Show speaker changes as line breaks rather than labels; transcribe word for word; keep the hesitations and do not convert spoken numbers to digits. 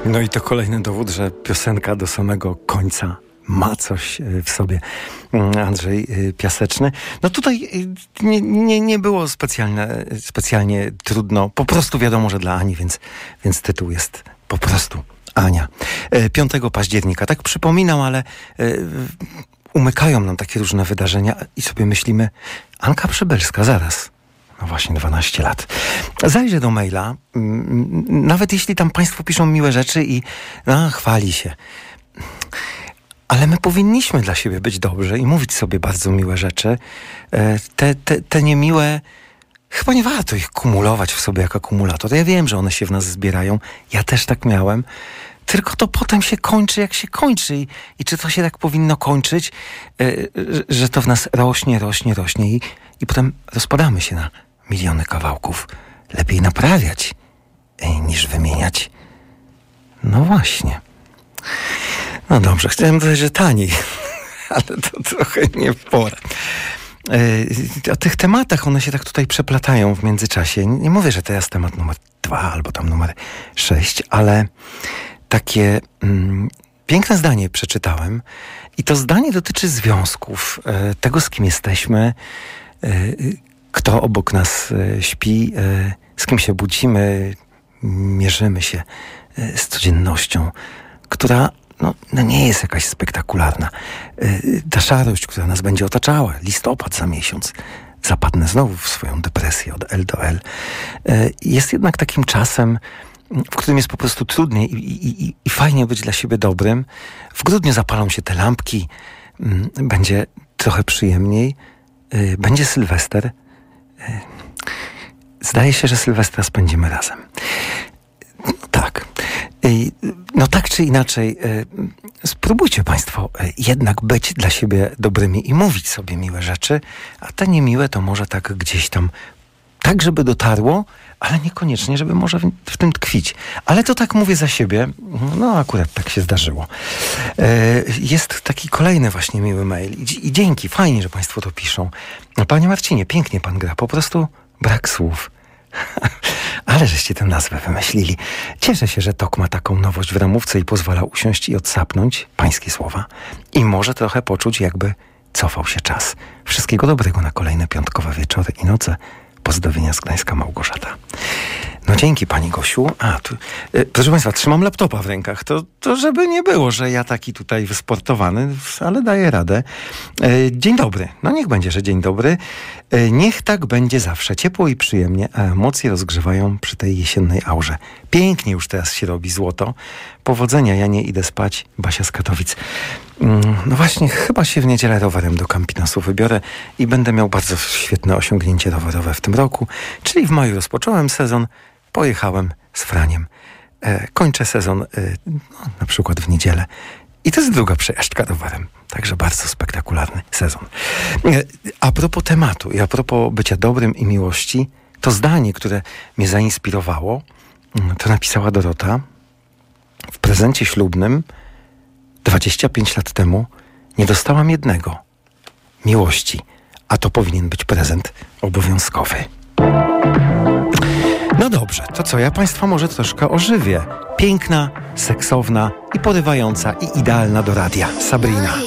No i to kolejny dowód, że piosenka do samego końca ma coś w sobie. Andrzej Piaseczny. No tutaj nie, nie, nie było specjalne, specjalnie trudno. Po prostu wiadomo, że dla Ani, więc, więc tytuł jest po prostu Ania. piątego października. Tak przypominam, ale umykają nam takie różne wydarzenia i sobie myślimy, Anka Przybylska, zaraz. No właśnie, dwanaście lat. Zajrzę do maila, nawet jeśli tam państwo piszą miłe rzeczy i no, chwali się. Ale my powinniśmy dla siebie być dobrzy i mówić sobie bardzo miłe rzeczy. Te, te, te niemiłe, chyba nie warto ich kumulować w sobie jak akumulator. Ja wiem, że one się w nas zbierają. Ja też tak miałem. Tylko to potem się kończy, jak się kończy. I, i czy to się tak powinno kończyć, że to w nas rośnie, rośnie, rośnie i, i potem rozpadamy się na miliony kawałków. Lepiej naprawiać niż wymieniać. No właśnie. No dobrze, chciałem powiedzieć, że taniej, ale to trochę nie w porę. Yy, o tych tematach one się tak tutaj przeplatają w międzyczasie. Nie, nie mówię, że to jest temat numer dwa albo tam numer sześć, ale takie mm, piękne zdanie przeczytałem i to zdanie dotyczy związków, yy, tego z kim jesteśmy, yy, kto obok nas yy, śpi, yy, z kim się budzimy, mierzymy się yy, z codziennością, która No, no nie jest jakaś spektakularna. Yy, ta szarość, która nas będzie otaczała, listopad za miesiąc, zapadnę znowu w swoją depresję od L do L, yy, jest jednak takim czasem, w którym jest po prostu trudniej i, i, i, i fajnie być dla siebie dobrym. W grudniu zapalą się te lampki, yy, będzie trochę przyjemniej, yy, będzie Sylwester. Yy, zdaje się, że Sylwestra spędzimy razem. No tak. No tak czy inaczej, spróbujcie państwo jednak być dla siebie dobrymi i mówić sobie miłe rzeczy, a te niemiłe to może tak gdzieś tam, tak żeby dotarło, ale niekoniecznie, żeby może w, w tym tkwić. Ale to tak mówię za siebie, no akurat tak się zdarzyło. Jest taki kolejny właśnie miły mail i, i dzięki, fajnie, że państwo to piszą. Panie Marcinie, pięknie pan gra, po prostu brak słów. Ale żeście tę nazwę wymyślili. Cieszę się, że T O K ma taką nowość w ramówce i pozwala usiąść i odsapnąć, pańskie słowa, i może trochę poczuć, jakby cofał się czas. Wszystkiego dobrego na kolejne piątkowe wieczory i noce. Pozdrowienia z Gdańska, Małgorzata. No dzięki pani Gosiu. A, tu, yy, proszę państwa, trzymam laptopa w rękach. To, to żeby nie było, że ja taki tutaj wysportowany, ale daję radę. Yy, dzień dobry. No niech będzie, że dzień dobry. Yy, niech tak będzie zawsze. Ciepło i przyjemnie, a emocje rozgrzewają przy tej jesiennej aurze. Pięknie już teraz się robi złoto. Powodzenia, ja nie idę spać. Basia z Katowic. Yy, no właśnie, chyba się w niedzielę rowerem do Campinasu wybiorę i będę miał bardzo świetne osiągnięcie rowerowe w tym roku. Czyli w maju rozpocząłem sezon, pojechałem z Franiem. E, kończę sezon e, no, na przykład w niedzielę. I to jest druga przejażdżka rowerem. Także bardzo spektakularny sezon. E, a propos tematu i a propos bycia dobrym i miłości, to zdanie, które mnie zainspirowało, to napisała Dorota. W prezencie ślubnym dwadzieścia pięć lat temu nie dostałam jednego. Miłości. A to powinien być prezent obowiązkowy. No dobrze, to co, ja państwa może troszkę ożywię. Piękna, seksowna i porywająca i idealna do radia. Sabrina.